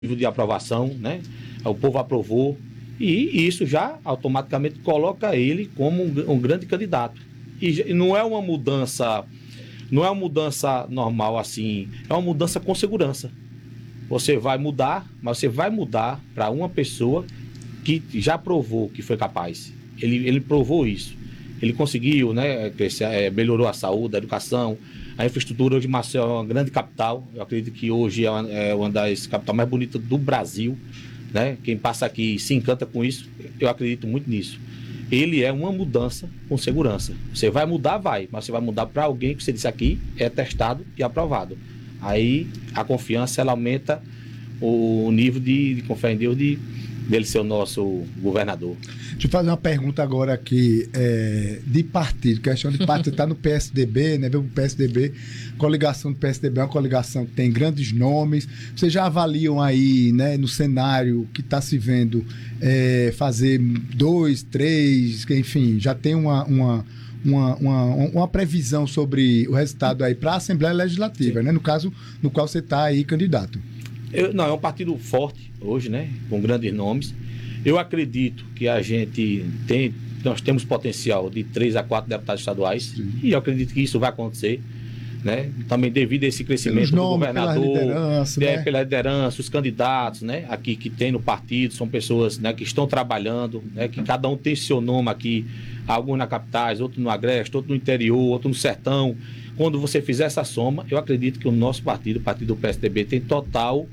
de aprovação, né? O povo aprovou e isso já automaticamente coloca ele como um grande candidato. E não é uma mudança, não é uma mudança normal assim, é uma mudança com segurança. Você vai mudar, mas você vai mudar para uma pessoa que já provou que foi capaz. Ele provou isso. Ele conseguiu, né, melhorou a saúde, a educação, a infraestrutura. Hoje Maceió é uma grande capital. Eu acredito que hoje é uma das capitais mais bonitas do Brasil, né? Quem passa aqui se encanta com isso. Eu acredito muito nisso. Ele é uma mudança com segurança. Você vai mudar, mas você vai mudar para alguém que você disse aqui é testado e aprovado. Aí a confiança ela aumenta o nível de confiança em Deus dele ser o nosso governador. Deixa eu fazer uma pergunta agora aqui de partido, questão de partido. Você está no PSDB, né? O PSDB, coligação do PSDB é uma coligação que tem grandes nomes. Vocês já avaliam aí, né, no cenário que está se vendo, fazer 2, 3, enfim, já tem uma previsão sobre o resultado aí para a Assembleia Legislativa, sim, né? No caso, no qual você está aí candidato. Não, é um partido forte hoje, né? Com grandes nomes. Eu acredito que nós temos potencial de 3 a 4 deputados estaduais, sim, e eu acredito que isso vai acontecer, né? Também devido a esse crescimento do governador, pela liderança, os candidatos, né? Aqui que tem no partido, são pessoas, né, que estão trabalhando, né? Que cada um tem seu nome aqui, alguns na capitais, outro no Agreste, outro no interior, outro no sertão. Quando você fizer essa soma, eu acredito que o nosso partido, o partido do PSDB, tem total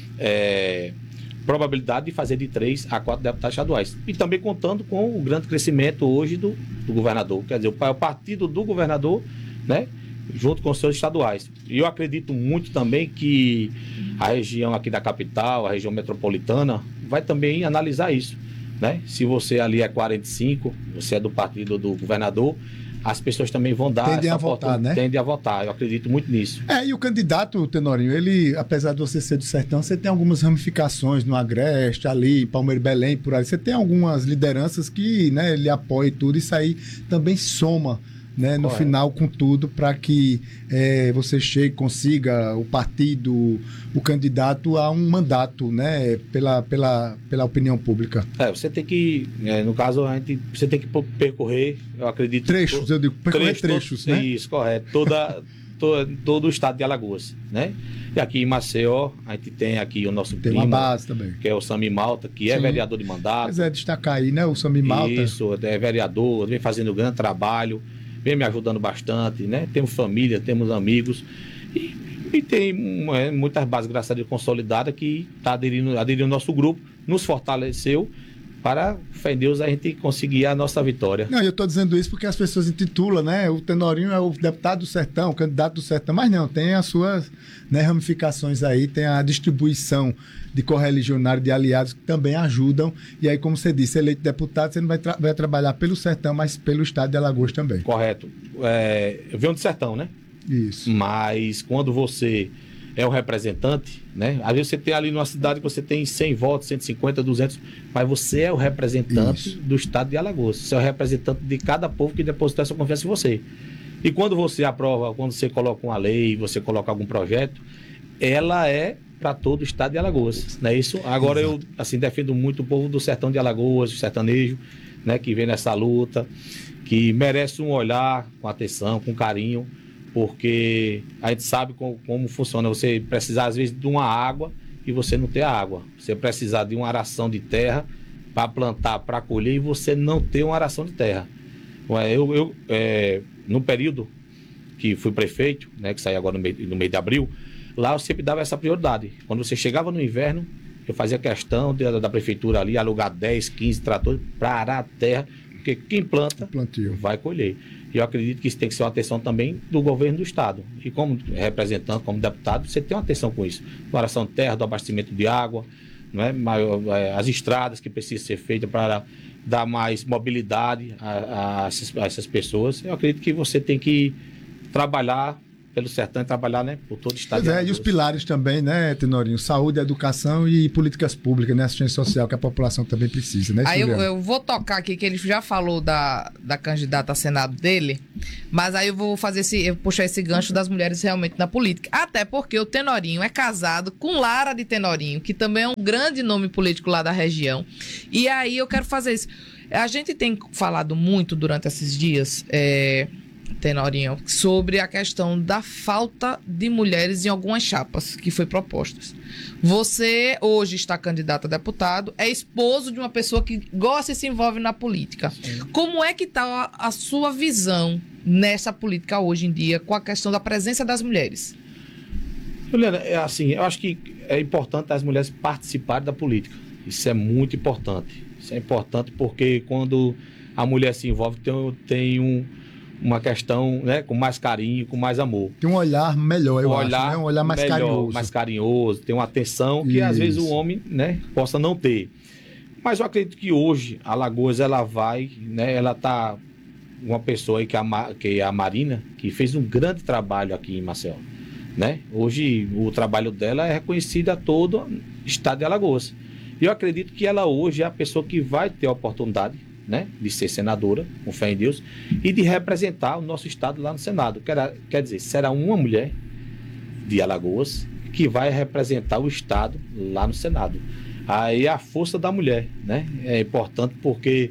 probabilidade de fazer de 3 a 4 deputados estaduais. E também contando com o grande crescimento hoje do governador. Quer dizer, o partido do governador, né, junto com os seus estaduais. E eu acredito muito também que a região aqui da capital, a região metropolitana, vai também analisar isso, né? Se você ali é 45, você é do partido do governador, as pessoas também vão dar tendem a votar, né? Tendem a votar, eu acredito muito nisso. E o candidato, Tenorinho, ele, apesar de você ser do sertão, você tem algumas ramificações no Agreste, ali, Palmeira e Belém, por aí. Você tem algumas lideranças que, né, ele apoia e tudo, isso aí também soma, né, no final com tudo, para que você chegue, consiga o partido, o candidato a um mandato, né, pela opinião pública. Você tem que, no caso, você tem que percorrer, eu acredito... Trechos, eu digo, percorrer trechos, né? Isso, correto. Todo o estado de Alagoas, né? E aqui em Maceió, a gente tem aqui o nosso primo, uma base também, que é o Sami Malta, que é vereador de mandato. Mas destacar aí, né, o Sami Malta. Isso, é vereador, vem fazendo um grande trabalho, vem me ajudando bastante, né? Temos família, temos amigos e tem muitas bases, graças a Deus, consolidadas que está aderindo ao nosso grupo, nos fortaleceu para, fé em Deus, a gente conseguir a nossa vitória. Não, eu estou dizendo isso porque as pessoas intitulam, né? O Tenorinho é o deputado do sertão, o candidato do sertão, mas não, tem as suas, né, ramificações aí, tem a distribuição de correligionários, de aliados que também ajudam. E aí, como você disse, eleito deputado, você não vai trabalhar pelo sertão, mas pelo estado de Alagoas também. Correto. Eu venho do sertão, né? Isso. Mas quando você é um representante, né? Às vezes você tem ali numa cidade que você tem 100 votos, 150, 200, mas você é o representante do estado de Alagoas. Você é o representante de cada povo que depositou essa confiança em você. E quando você aprova, quando você coloca uma lei, você coloca algum projeto, ela é para todo o estado de Alagoas, não é isso? Agora, exato, eu assim defendo muito o povo do sertão de Alagoas, o sertanejo, né, que vem nessa luta, que merece um olhar com atenção, com carinho, porque a gente sabe como funciona. Você precisar, às vezes, de uma água e você não ter a água. Você precisar de uma aração de terra para plantar, para colher, e você não ter uma aração de terra. No período que fui prefeito, né, que saí agora no mês de abril, lá eu sempre dava essa prioridade. Quando você chegava no inverno, eu fazia questão da prefeitura ali alugar 10, 15 tratores para arar a terra, porque quem planta vai colher. E eu acredito que isso tem que ser uma atenção também do governo do estado. E como representante, como deputado, você tem uma atenção com isso. Do aração de terra, do abastecimento de água, não é? As estradas que precisam ser feitas para dar mais mobilidade a essas pessoas. Eu acredito que você tem que trabalhar pelo sertão e trabalhar, né, por todo o estado. Pois é, e os pilares também, né, Tenorinho? Saúde, educação e políticas públicas, né? Assistência social que a população também precisa, né? Aí eu vou tocar aqui, que ele já falou da candidata a Senado dele, mas aí eu vou puxar esse gancho das mulheres realmente na política. Até porque o Tenorinho é casado com Lara de Tenorinho, que também é um grande nome político lá da região. E aí eu quero fazer isso. A gente tem falado muito durante esses dias, Tenorinho, sobre a questão da falta de mulheres em algumas chapas que foi propostas. Você hoje está candidato a deputado, é esposo de uma pessoa que gosta e se envolve na política. Sim. Como é que está a sua visão nessa política hoje em dia com a questão da presença das mulheres? Juliana, eu acho que é importante as mulheres participarem da política. Isso é muito importante. Isso é importante porque quando a mulher se envolve, tem uma questão, né, com mais carinho, com mais amor. Tem um olhar melhor, eu acho, né? Um olhar mais melhor, carinhoso. Mais carinhoso, tem uma atenção que às vezes o homem, né, possa não ter. Mas eu acredito que hoje a Alagoas, ela vai, né, ela tá uma pessoa aí que é a Marina, que fez um grande trabalho aqui em Maceió, né? Hoje o trabalho dela é reconhecido a todo o estado de Alagoas. E eu acredito que ela hoje é a pessoa que vai ter a oportunidade, né, de ser senadora, com fé em Deus, e de representar o nosso estado lá no Senado. Quer dizer, será uma mulher de Alagoas que vai representar o estado lá no Senado. Aí a força da mulher, né, é importante porque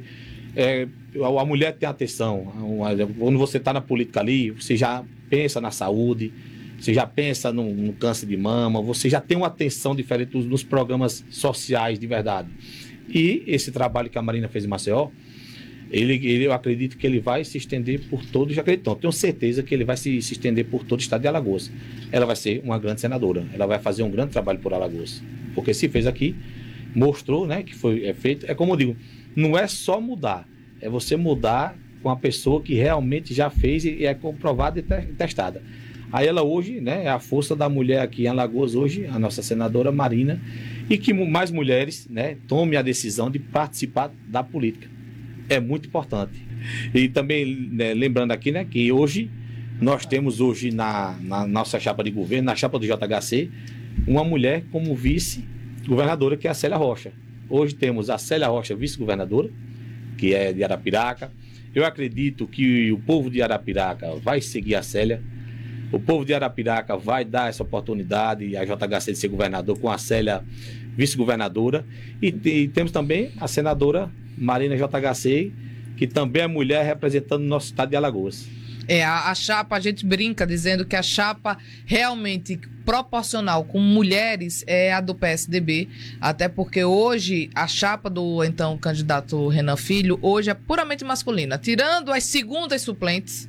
a mulher tem atenção. Quando você está na política ali, você já pensa na saúde, você já pensa no câncer de mama, você já tem uma atenção diferente nos programas sociais de verdade. E esse trabalho que a Marina fez em Maceió, eu acredito que ele vai se estender por todo o Jacaretão. Tenho certeza que ele vai se estender por todo o estado de Alagoas. Ela vai ser uma grande senadora, ela vai fazer um grande trabalho por Alagoas. Porque se fez aqui, mostrou, né, que foi feito. É como eu digo, não é só mudar, é você mudar com a pessoa que realmente já fez e é comprovada e testada. Aí ela hoje, né, é a força da mulher aqui em Alagoas hoje, a nossa senadora Marina, e que mais mulheres, né, tomem a decisão de participar da política. É muito importante. E também, né, lembrando aqui, né, que hoje nós temos hoje na nossa chapa de governo, na chapa do JHC, uma mulher como vice-governadora, que é a Célia Rocha. Hoje temos a Célia Rocha, vice-governadora, que é de Arapiraca. Eu acredito que o povo de Arapiraca vai seguir a Célia. O povo de Arapiraca vai dar essa oportunidade a JHC de ser governador com a Célia vice-governadora. E temos também a senadora Marina JHC, que também é mulher representando o nosso estado de Alagoas. A chapa, a gente brinca dizendo que a chapa realmente proporcional com mulheres é a do PSDB, até porque hoje a chapa do então candidato Renan Filho hoje é puramente masculina, tirando as segundas suplentes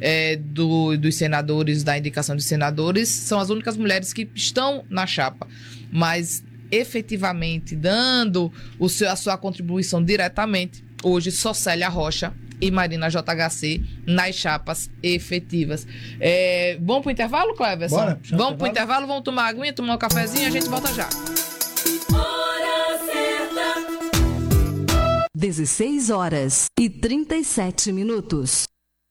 dos senadores, da indicação de senadores, são as únicas mulheres que estão na chapa, mas efetivamente dando a sua contribuição diretamente, hoje só Célia Rocha e Marina JHC nas chapas efetivas. Vamos pro intervalo, Cleverson? Bora. Vamos pro intervalo, vamos tomar uma aguinha, tomar um cafezinho e a gente volta já. Hora certa. 16h37.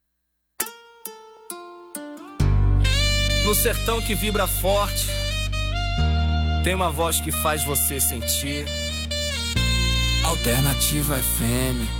No sertão que vibra forte, tem uma voz que faz você sentir. Alternativa FM.